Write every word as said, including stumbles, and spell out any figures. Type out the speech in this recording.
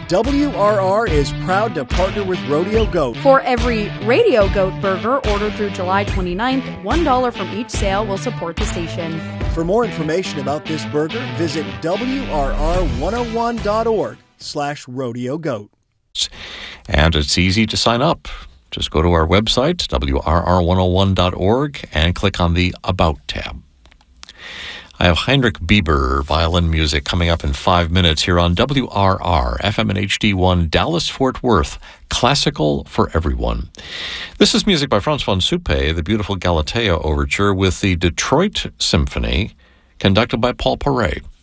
W R R is proud to partner with Rodeo Goat. For every Radio Goat burger ordered through July twenty-ninth, one dollar from each sale will support the station. For more information about this burger, visit W R R one oh one dot org slash rodeo goat. And it's easy to sign up. Just go to our website, W R R one oh one dot org, and click on the About tab. I have Heinrich Bieber violin music coming up in five minutes here on W R R, F M and H D one, Dallas-Fort Worth, classical for everyone. This is music by Franz von Suppe, the beautiful Galatea Overture with the Detroit Symphony, conducted by Paul Paray.